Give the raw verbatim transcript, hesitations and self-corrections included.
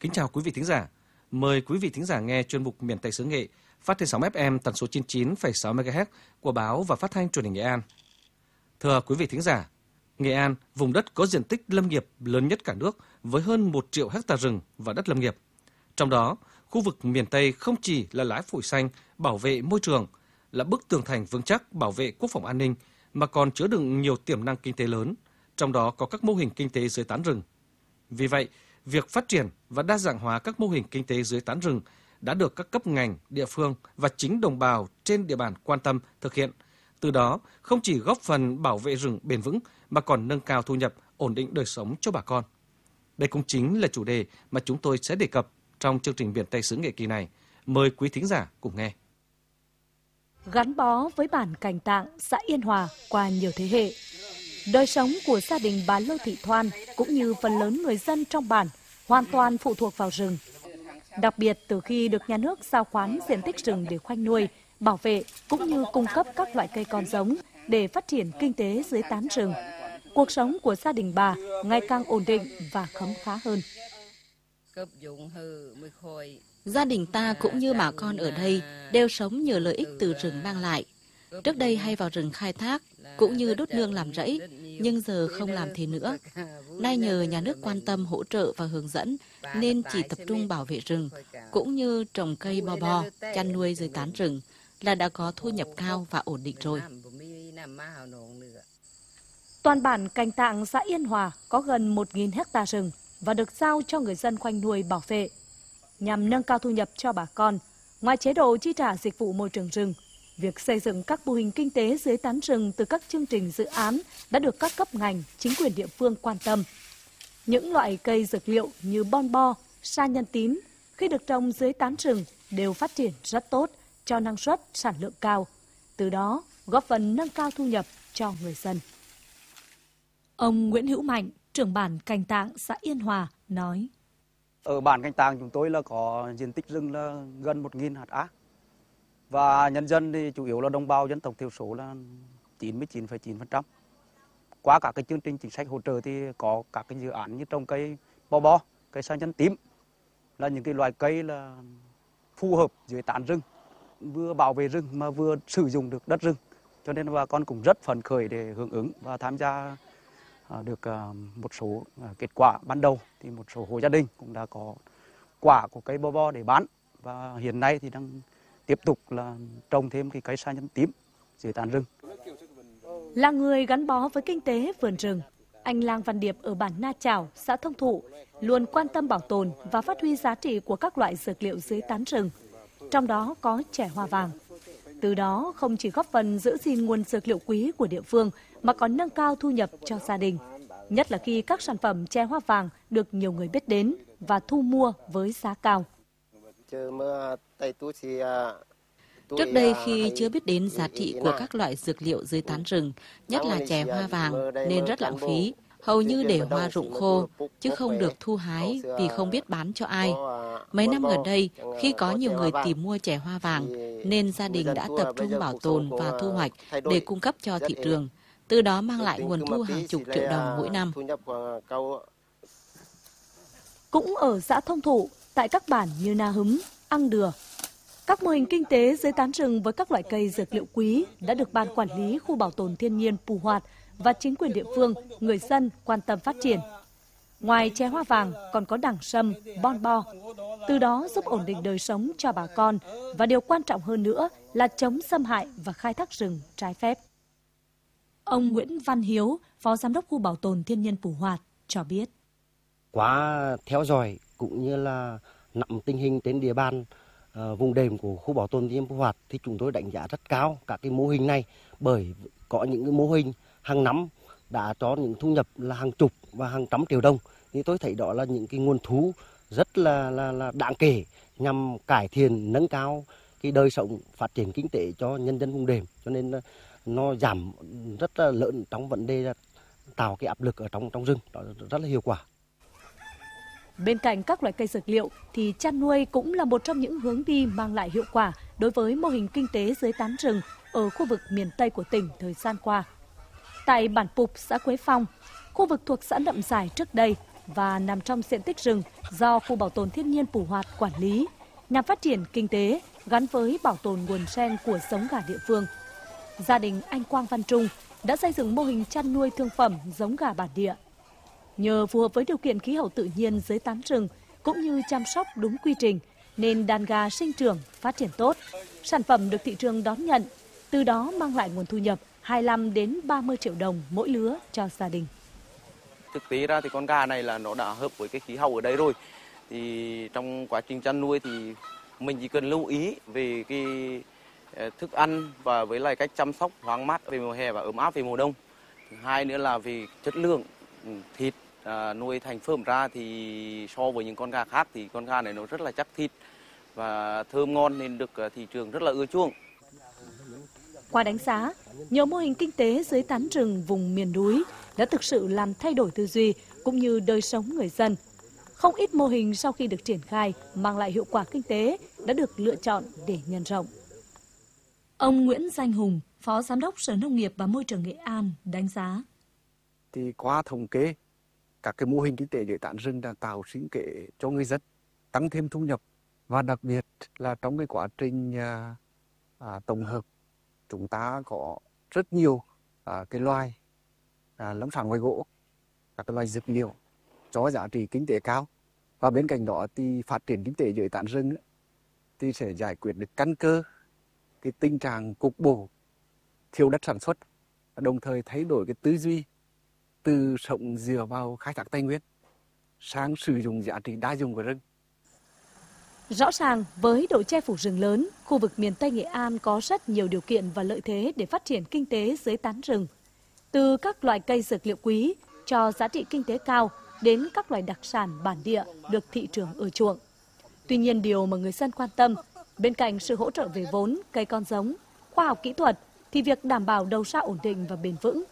Kính chào quý vị thính giả. Mời quý vị thính giả nghe chuyên mục Miền Tây xứ Nghệ phát trên sóng ép em tần số chín mươi chín phẩy sáu mê ga héc của báo và phát thanh truyền hình Nghệ An. Thưa quý vị thính giả, Nghệ An, vùng đất có diện tích lâm nghiệp lớn nhất cả nước với hơn một triệu hectare rừng và đất lâm nghiệp. Trong đó, khu vực miền Tây không chỉ là lá phổi xanh bảo vệ môi trường, là bức tường thành vững chắc bảo vệ quốc phòng an ninh, mà còn chứa đựng nhiều tiềm năng kinh tế lớn, trong đó có các mô hình kinh tế dưới tán rừng. Vì vậy, việc phát triển và đa dạng hóa các mô hình kinh tế dưới tán rừng đã được các cấp ngành, địa phương và chính đồng bào trên địa bàn quan tâm thực hiện. Từ đó, không chỉ góp phần bảo vệ rừng bền vững mà còn nâng cao thu nhập, ổn định đời sống cho bà con. Đây cũng chính là chủ đề mà chúng tôi sẽ đề cập trong chương trình Miền Tây xứ Nghệ kỳ này. Mời quý thính giả cùng nghe. Gắn bó với bản Cành Tạng, xã Yên Hòa qua nhiều thế hệ, đời sống của gia đình bà Lô Thị Thoan cũng như phần lớn người dân trong bản hoàn toàn phụ thuộc vào rừng. Đặc biệt từ khi được nhà nước giao khoán diện tích rừng để khoanh nuôi, bảo vệ cũng như cung cấp các loại cây con giống để phát triển kinh tế dưới tán rừng, cuộc sống của gia đình bà ngày càng ổn định và khấm khá hơn. Gia đình ta cũng như bà con ở đây đều sống nhờ lợi ích từ rừng mang lại. Trước đây hay vào rừng khai thác, cũng như đốt nương làm rẫy, nhưng giờ không làm thế nữa. Nay nhờ nhà nước quan tâm hỗ trợ và hướng dẫn, nên chỉ tập trung bảo vệ rừng, cũng như trồng cây bo bo, chăn nuôi dưới tán rừng, là đã có thu nhập cao và ổn định rồi. Toàn bản Cành Tạng, xã Yên Hòa có gần một nghìn hectare rừng và được giao cho người dân khoanh nuôi bảo vệ. Nhằm nâng cao thu nhập cho bà con, ngoài chế độ chi trả dịch vụ môi trường rừng, việc xây dựng các mô hình kinh tế dưới tán rừng từ các chương trình dự án đã được các cấp ngành, chính quyền địa phương quan tâm. Những loại cây dược liệu như bon bo, sa nhân tím khi được trồng dưới tán rừng đều phát triển rất tốt, cho năng suất, sản lượng cao. Từ đó góp phần nâng cao thu nhập cho người dân. Ông Nguyễn Hữu Mạnh, trưởng bản Cành Tạng, xã Yên Hòa nói: Ở bản Cành Tạng chúng tôi là có diện tích rừng là gần một nghìn ha. Và nhân dân thì chủ yếu là đồng bào dân tộc thiểu số là chín mươi chín phẩy chín phần trăm. Qua các cái chương trình chính sách hỗ trợ thì có các cái dự án như trồng cây bo bo, cây sa nhân tím là những cái loài cây là phù hợp dưới tán rừng, vừa bảo vệ rừng mà vừa sử dụng được đất rừng. Cho nên bà con cũng rất phấn khởi để hưởng ứng và tham gia được một số kết quả ban đầu. Thì một số hộ gia đình cũng đã có quả của cây bo bo để bán, và hiện nay thì đang tiếp tục là trồng thêm cái cây sa nhân tím dưới tán rừng. Là người gắn bó với kinh tế vườn rừng, anh Lang Văn Điệp ở bản Na Chảo, xã Thông Thụ luôn quan tâm bảo tồn và phát huy giá trị của các loại dược liệu dưới tán rừng, trong đó có chè hoa vàng. Từ đó không chỉ góp phần giữ gìn nguồn dược liệu quý của địa phương mà còn nâng cao thu nhập cho gia đình, nhất là khi các sản phẩm chè hoa vàng được nhiều người biết đến và thu mua với giá cao. Trước đây khi chưa biết đến giá trị của các loại dược liệu dưới tán rừng, nhất là chè hoa vàng, nên rất lãng phí, hầu như để hoa rụng khô, chứ không được thu hái vì không biết bán cho ai. Mấy năm gần đây, khi có nhiều người tìm mua chè hoa vàng, nên gia đình đã tập trung bảo tồn và thu hoạch để cung cấp cho thị trường, từ đó mang lại nguồn thu hàng chục triệu đồng mỗi năm. Cũng ở xã Thông Thụ, tại các bản như Na Húm, Ăng Đừa, các mô hình kinh tế dưới tán rừng với các loại cây dược liệu quý đã được Ban Quản lý Khu Bảo tồn Thiên nhiên Pù Hoạt và chính quyền địa phương, người dân quan tâm phát triển. Ngoài chè hoa vàng còn có đẳng sâm, bon bo, từ đó giúp ổn định đời sống cho bà con và điều quan trọng hơn nữa là chống xâm hại và khai thác rừng trái phép. Ông Nguyễn Văn Hiếu, Phó Giám đốc Khu Bảo tồn Thiên nhiên Pù Hoạt cho biết: Qua theo dõi cũng như là nắm tình hình trên địa bàn uh, vùng đệm của Khu Bảo tồn Thiên nhiên Pù Hoạt thì chúng tôi đánh giá rất cao các cái mô hình này, bởi có những cái mô hình hàng năm đã cho những thu nhập là hàng chục và hàng trăm triệu đồng. Thì tôi thấy đó là những cái nguồn thu rất là là, là đáng kể nhằm cải thiện nâng cao cái đời sống phát triển kinh tế cho nhân dân vùng đệm, cho nên nó giảm rất là lớn trong vấn đề là tạo cái áp lực ở trong trong rừng, đó rất là hiệu quả. Bên cạnh các loại cây dược liệu thì chăn nuôi cũng là một trong những hướng đi mang lại hiệu quả đối với mô hình kinh tế dưới tán rừng ở khu vực miền Tây của tỉnh thời gian qua. Tại bản Pục, xã Quế Phong, khu vực thuộc xã Nậm Giải trước đây, và nằm trong diện tích rừng do Khu Bảo tồn Thiên nhiên Pù Hoạt quản lý, nhằm phát triển kinh tế gắn với bảo tồn nguồn gen của giống gà địa phương. Gia đình anh Quang Văn Trung đã xây dựng mô hình chăn nuôi thương phẩm giống gà bản địa. Nhờ phù hợp với điều kiện khí hậu tự nhiên dưới tán rừng cũng như chăm sóc đúng quy trình nên đàn gà sinh trưởng phát triển tốt. Sản phẩm được thị trường đón nhận, từ đó mang lại nguồn thu nhập hai mươi lăm đến ba mươi triệu đồng mỗi lứa cho gia đình. Thực tế ra thì con gà này là nó đã hợp với cái khí hậu ở đây rồi. Thì trong quá trình chăn nuôi thì mình chỉ cần lưu ý về cái thức ăn và với lại cách chăm sóc thoáng mát về mùa hè và ấm áp về mùa đông. Thứ hai nữa là về chất lượng thịt à, nuôi thành phẩm ra thì so với những con gà khác thì con gà này nó rất là chắc thịt và thơm ngon nên được thị trường rất là ưa chuộng. Qua đánh giá, nhiều mô hình kinh tế dưới tán rừng vùng miền núi đã thực sự làm thay đổi tư duy cũng như đời sống người dân. Không ít mô hình sau khi được triển khai mang lại hiệu quả kinh tế đã được lựa chọn để nhân rộng. Ông Nguyễn Danh Hùng, Phó Giám đốc Sở Nông nghiệp và Môi trường Nghệ An đánh giá. Thì qua thống kê, các cái mô hình kinh tế dưới tán rừng đã tạo sinh kế cho người dân, tăng thêm thu nhập và đặc biệt là trong cái quá trình à, à, tổng hợp chúng ta có rất nhiều à, cái loài à, lâm sản ngoài gỗ, các cái loài dược liệu cho giá trị kinh tế cao. Và bên cạnh đó thì phát triển kinh tế dưới tán rừng thì sẽ giải quyết được căn cơ cái tình trạng cục bộ thiếu đất sản xuất, đồng thời thay đổi cái tư duy từ sống dựa vào khai thác tài nguyên sang sử dụng giá trị đa dụng của rừng. Rõ ràng, với độ che phủ rừng lớn, khu vực miền Tây Nghệ An có rất nhiều điều kiện và lợi thế để phát triển kinh tế dưới tán rừng. Từ các loại cây dược liệu quý cho giá trị kinh tế cao đến các loài đặc sản bản địa được thị trường ưa chuộng. Tuy nhiên, điều mà người dân quan tâm, bên cạnh sự hỗ trợ về vốn, cây con giống, khoa học kỹ thuật, thì việc đảm bảo đầu ra ổn định và bền vững